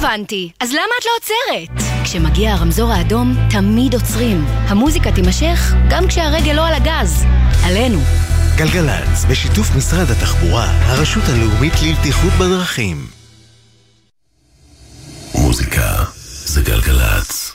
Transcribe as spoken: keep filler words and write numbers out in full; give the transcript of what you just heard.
הבנתי. אז למה את לא עוצרת? כשמגיע הרמזור האדום, תמיד עוצרים. המוזיקה תימשך גם כשהרגל לא על הגז. עלינו. גלגלץ, בשיתוף משרד התחבורה, הרשות הלאומית לבטיחות בדרכים. מוזיקה זה גלגלץ.